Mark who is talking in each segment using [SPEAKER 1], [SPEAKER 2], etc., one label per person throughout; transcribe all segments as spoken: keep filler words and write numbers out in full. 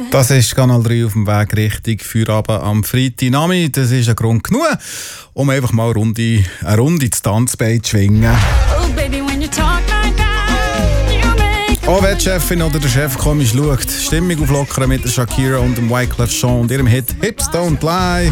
[SPEAKER 1] Das ist Kanal drei auf dem Weg Richtung Feierabend am Freitagnachmittag. Das ist ein Grund genug, um einfach mal eine Runde, eine Runde ins Tanzbein zu schwingen.
[SPEAKER 2] Oh, baby, when you talk like that, you make
[SPEAKER 1] Auch wenn die Chefin oder der Chef komisch schaut, Stimmung auflockern mit der Shakira und dem Wyclef Jean und ihrem Hit «Hips Don't Lie».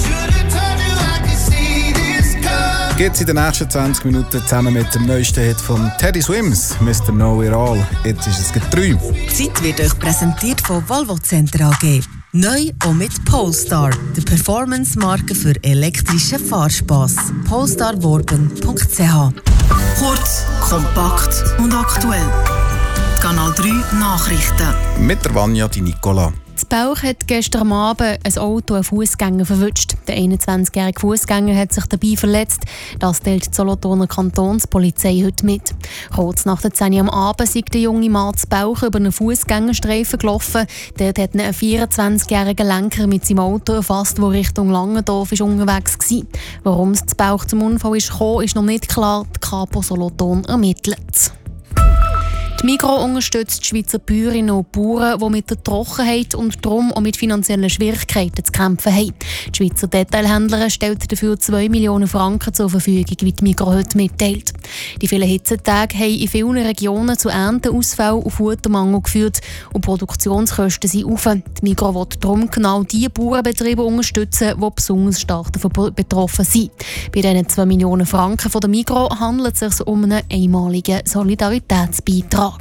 [SPEAKER 1] Gibt es in den nächsten zwanzig Minuten zusammen mit dem neuesten Hit von Teddy Swims, Mister Know It All. Jetzt ist es drei.
[SPEAKER 3] Die Zeit wird euch präsentiert von Volvo Center A G. Neu auch mit Polestar, der Performance-Marke für elektrischen Fahrspass. polestar worben punkt c h. Kurz, kompakt und aktuell. Die Kanal drei Nachrichten.
[SPEAKER 1] Mit der Vanja Di Nicola.
[SPEAKER 4] In Belch hat gestern Abend ein Auto einen Fußgänger verwünscht. Der einundzwanzigjährige Fußgänger hat sich dabei verletzt. Das teilt die Solothurner Kantonspolizei heute mit. Kurz nach der zehn Uhr am Abend sei der junge Mann in Belch über einen Fußgängerstreifen gelaufen. Dort hat ihn ein vierundzwanzigjähriger Lenker mit seinem Auto erfasst, der Richtung Langendorf ist unterwegs war. Warum es in Belch zum Unfall ist gekommen, ist noch nicht klar. Die Kapo Solothurn ermittelt. Die Migros unterstützt die Schweizer Bäuerinnen und Bauern, die mit der Trockenheit und darum auch mit finanziellen Schwierigkeiten zu kämpfen haben. Die Schweizer Detailhändlerin stellt dafür zwei Millionen Franken zur Verfügung, wie die Migros heute mitteilt. Die vielen Hitzetage haben in vielen Regionen zu Ernteausfällen und Futtermangel geführt und Produktionskosten sind hoch. Die Migros will darum genau die Bauernbetriebe unterstützen, die besonders stark davon betroffen sind. Bei diesen zwei Millionen Franken von der Migros handelt es sich um einen einmaligen Solidaritätsbeitrag.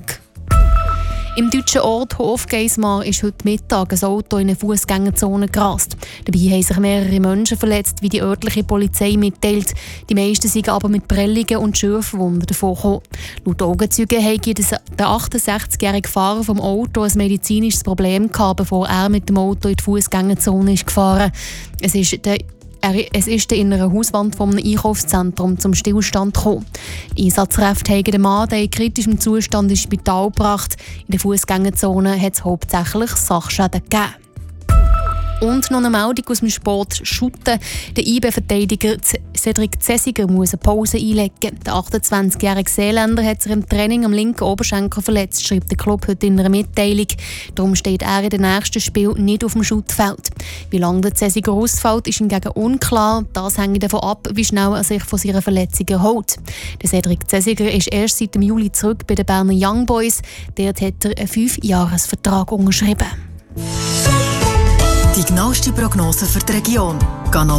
[SPEAKER 4] Im deutschen Ort Hofgeismar ist heute Mittag ein Auto in eine Fußgängerzone gerast. Dabei haben sich mehrere Menschen verletzt, wie die örtliche Polizei mitteilt. Die meisten sind aber mit Prellungen und Schürfwunden davongekommen. Laut Augenzeugen hatte der achtundsechzigjährige Fahrer vom Auto ein medizinisches Problem gehabt, bevor er mit dem Auto in die Fußgängerzone ist gefahren. Es ist der Es ist in einer Hauswand von einem Einkaufszentrum zum Stillstand gekommen. Einsatzkräfte haben den Mann, der in kritischem Zustand ins Spital gebracht. In der Fußgängerzone hat es hauptsächlich Sachschäden gegeben. Und noch eine Meldung aus dem Sport Schutten. Der I B-Verteidiger Cedric Zesiger muss eine Pause einlegen. Der achtundzwanzigjährige Seeländer hat sich im Training am linken Oberschenkel verletzt, schreibt der Club heute in einer Mitteilung. Darum steht er in den nächsten Spiel nicht auf dem Schuttfeld. Wie lange der Zesiger ausfällt, ist hingegen unklar. Das hängt davon ab, wie schnell er sich von seiner Verletzung erholt. Der Cedric Zesiger ist erst seit dem Juli zurück bei den Berner Young Boys. Dort hat er einen Fünfjahresvertrag unterschrieben.
[SPEAKER 3] Die genaueste Prognose für die Region.